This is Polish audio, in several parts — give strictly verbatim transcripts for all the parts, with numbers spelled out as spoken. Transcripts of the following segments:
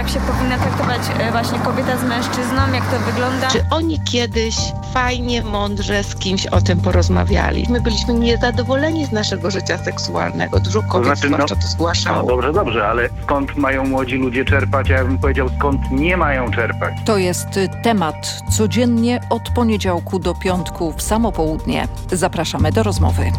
się powinna traktować e, właśnie kobieta z mężczyzną, jak to wygląda. Czy oni kiedyś fajnie, mądrze z kimś o tym porozmawiali? My byliśmy niezadowoleni z naszego życia seksualnego. Dużo kobiet To znaczy, zwłaszcza no, to zgłaszało. No dobrze, dobrze, ale skąd mają młodzi ludzie czerpać? A ja bym powiedział, skąd nie mają czerpać. To jest temat codziennie od poniedziałku do piątku w samo południe. Zapraszamy do rozmowy.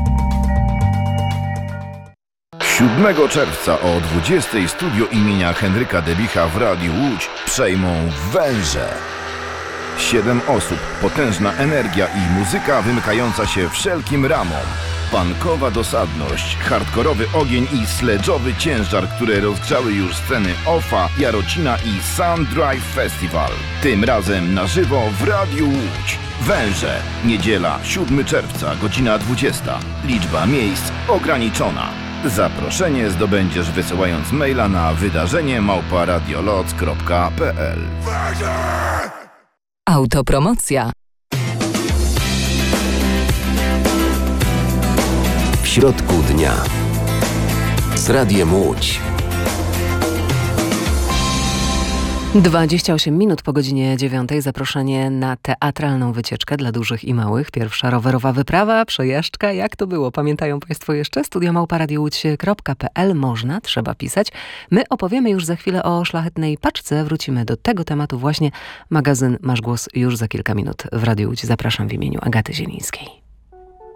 siódmego czerwca o dwudziestej studio imienia Henryka Debicha w Radiu Łódź przejmą Węże. Siedem osób, potężna energia i muzyka wymykająca się wszelkim ramom. Punkowa dosadność, hardkorowy ogień i sledżowy ciężar, które rozgrzały już sceny Ofa, Jarocina i Sun Drive Festival. Tym razem na żywo w Radiu Łódź. Węże. Niedziela, siódmego czerwca, godzina dwudziesta. Liczba miejsc ograniczona. Zaproszenie zdobędziesz wysyłając maila na wydarzenie małpa radioloc kropka p l. Autopromocja. W środku dnia z Radiem Łódź. dwadzieścia osiem minut po godzinie dziewiątej. Zaproszenie na teatralną wycieczkę dla dużych i małych. Pierwsza rowerowa wyprawa, przejażdżka. Jak to było? Pamiętają Państwo jeszcze? studio małpa radioludź kropka p l. Można, trzeba pisać. My opowiemy już za chwilę o szlachetnej paczce. Wrócimy do tego tematu właśnie. Magazyn Masz Głos już za kilka minut w Radiu Łódź. Zapraszam w imieniu Agaty Zielińskiej.